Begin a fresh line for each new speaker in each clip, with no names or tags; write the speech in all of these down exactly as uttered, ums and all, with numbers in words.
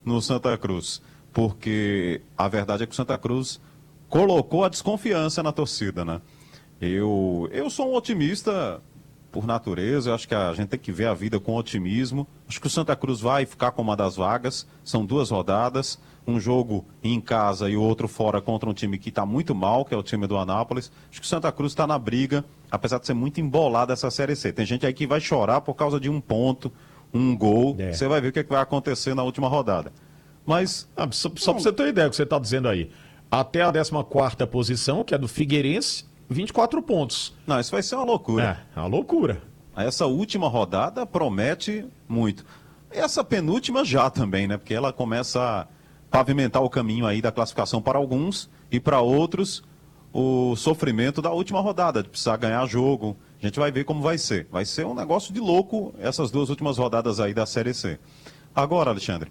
no Santa Cruz, porque a verdade é que o Santa Cruz colocou a desconfiança na torcida, né? Eu, eu sou um otimista por natureza, eu acho que a gente tem que ver a vida com otimismo. Acho que o Santa Cruz vai ficar com uma das vagas, são duas rodadas, um jogo em casa e o outro fora contra um time que está muito mal, que é o time do Anápolis. Acho que o Santa Cruz está na briga, apesar de ser muito embolada essa Série C. Tem gente aí que vai chorar por causa de um ponto, um gol, é. Você vai ver o que, é que vai acontecer na última rodada. Mas...
Ah, só só para você ter uma ideia do que você está dizendo aí, até a décima quarta posição, que é do Figueirense, vinte e quatro pontos.
Não, isso vai ser uma loucura.
É, uma loucura.
Essa última rodada promete muito. Essa penúltima já também, né? Porque ela começa a pavimentar o caminho aí da classificação para alguns e para outros o sofrimento da última rodada, de precisar ganhar jogo. A gente vai ver como vai ser. Vai ser um negócio de louco essas duas últimas rodadas aí da Série C. Agora, Alexandre,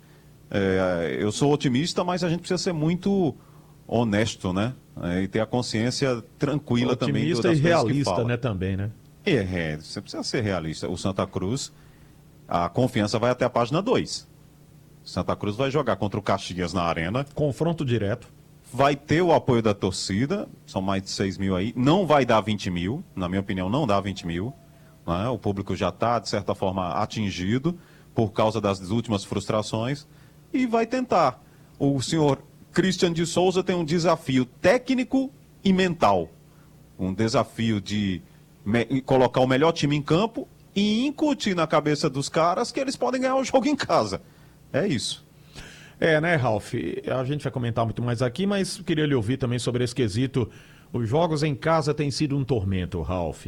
é, eu sou otimista, mas a gente precisa ser muito honesto, né? É, e ter a consciência tranquila
otimista
também.
Otimista e realista, né? Também, né?
É, é, você precisa ser realista. O Santa Cruz, a confiança vai até a página dois. Santa Cruz vai jogar contra o Caxias na Arena.
Confronto direto.
Vai ter o apoio da torcida, são mais de seis mil aí. Não vai dar vinte mil, na minha opinião, não dá vinte mil. Né? O público já está, de certa forma, atingido por causa das últimas frustrações. E vai tentar. O senhor Christian de Souza tem um desafio técnico e mental. Um desafio de me- colocar o melhor time em campo e incutir na cabeça dos caras que eles podem ganhar o jogo em casa. É isso.
É, né, Ralf? A gente vai comentar muito mais aqui, mas queria lhe ouvir também sobre esse quesito. Os jogos em casa têm sido um tormento, Ralf.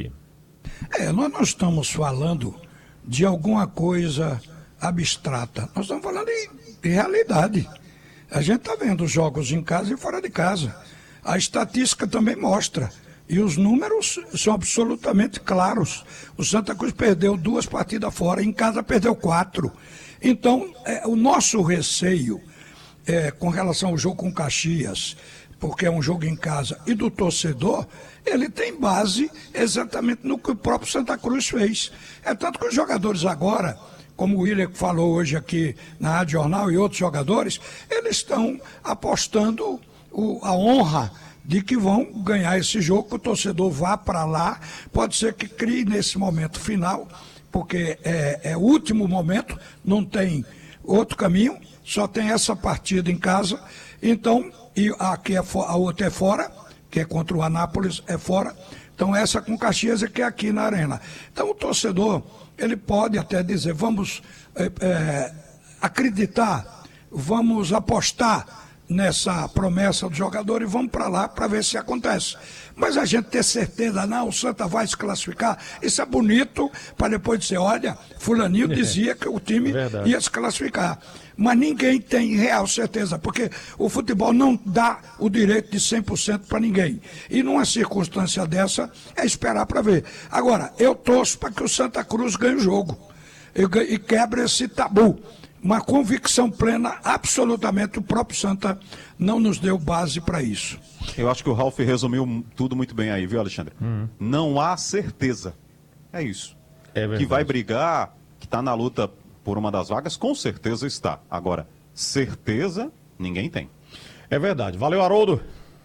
É, nós não estamos falando de alguma coisa abstrata. Nós estamos falando de, de realidade. A gente está vendo os jogos em casa e fora de casa. A estatística também mostra. E os números são absolutamente claros. O Santa Cruz perdeu duas partidas fora, em casa perdeu quatro. Então, é, o nosso receio é, com relação ao jogo com Caxias, porque é um jogo em casa, e do torcedor, ele tem base exatamente no que o próprio Santa Cruz fez. É tanto que os jogadores agora, como o William falou hoje aqui na Rádio Jornal e outros jogadores, eles estão apostando o, a honra de que vão ganhar esse jogo, que o torcedor vá para lá, pode ser que crie nesse momento final, porque é, é o último momento, não tem outro caminho, só tem essa partida em casa, então, e aqui é, a outra é fora, que é contra o Anápolis, é fora, então essa com Caxias é que é aqui na Arena. Então o torcedor, ele pode até dizer, vamos é, é, acreditar, vamos apostar nessa promessa do jogador e vamos para lá para ver se acontece. Mas a gente ter certeza, não, o Santa vai se classificar, isso é bonito para depois dizer, olha, fulaninho dizia que o time Verdade. ia se classificar. Mas ninguém tem real certeza, porque o futebol não dá o direito de cem por cento para ninguém. E numa circunstância dessa, é esperar para ver. Agora, eu torço para que o Santa Cruz ganhe o jogo e, e quebre esse tabu. Uma convicção plena, absolutamente, o próprio Santa não nos deu base para isso.
Eu acho que o Ralf resumiu tudo muito bem aí, viu, Alexandre? Uhum. Não há certeza. É isso. É que vai brigar, que está na luta por uma das vagas, com certeza está. Agora, certeza, ninguém tem.
É verdade. Valeu, Haroldo.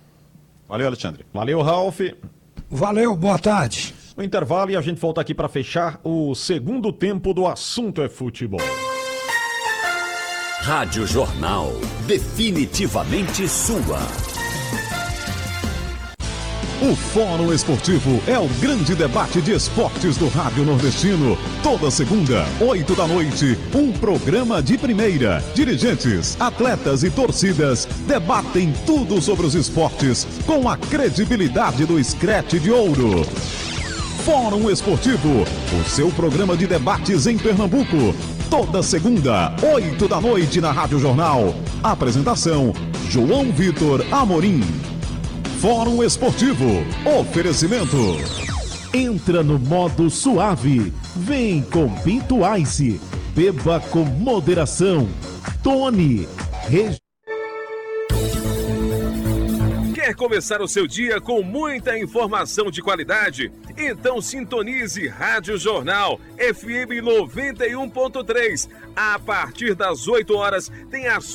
Valeu, Alexandre.
Valeu, Ralf.
Valeu, boa tarde.
O intervalo e a gente volta aqui para fechar o segundo tempo do Assunto é Futebol.
Rádio Jornal, definitivamente sua.
O Fórum Esportivo é o grande debate de esportes do Rádio Nordestino. Toda segunda, oito da noite, um programa de primeira. Dirigentes, atletas e torcidas debatem tudo sobre os esportes com a credibilidade do Screte de Ouro. Fórum Esportivo, o seu programa de debates em Pernambuco. Toda segunda, oito da noite na Rádio Jornal. Apresentação, João Vitor Amorim. Fórum Esportivo. Oferecimento. Entra no modo suave. Vem com Pinto Ice. Beba com moderação. Tony. Regi...
Quer começar o seu dia com muita informação de qualidade? Então sintonize Rádio Jornal F M noventa e um ponto três. A partir das oito horas tem a